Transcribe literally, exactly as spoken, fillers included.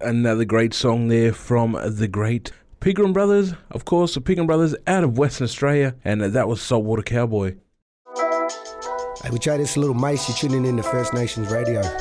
another great song there from the great Pegram Brothers. Of course, the Pegram Brothers out of Western Australia, and that was Saltwater Cowboy. Hey, we try this a little mice. You're tuning in to First Nations Radio.